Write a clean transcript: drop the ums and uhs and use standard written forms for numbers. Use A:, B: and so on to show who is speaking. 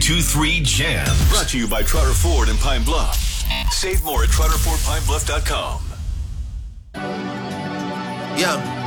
A: 1023 Jams. Brought to you by Trotter Ford in Pine Bluff. Save more at TrotterFordPineBluff.com.
B: Yeah.